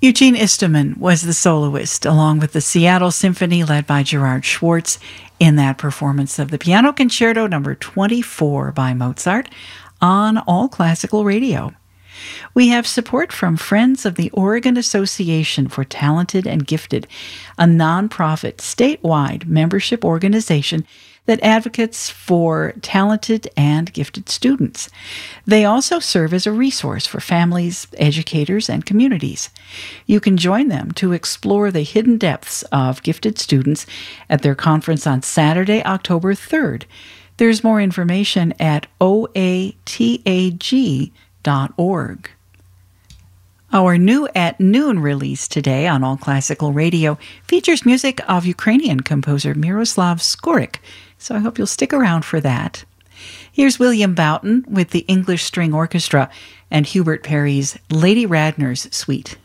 Eugene Isterman was the soloist, along with the Seattle Symphony led by Gerard Schwartz in that performance of the Piano Concerto No. 24 by Mozart on All Classical Radio. We have support from Friends of the Oregon Association for Talented and Gifted, a nonprofit statewide membership organization that advocates for talented and gifted students. They also serve as a resource for families, educators, and communities. You can join them to explore the hidden depths of gifted students at their conference on Saturday, October 3rd. There's more information at oatag.org. Our new At Noon release today on All Classical Radio features music of Ukrainian composer Miroslav Skorik, so I hope you'll stick around for that. Here's William Boughton with the English String Orchestra and Hubert Parry's Lady Radner's Suite.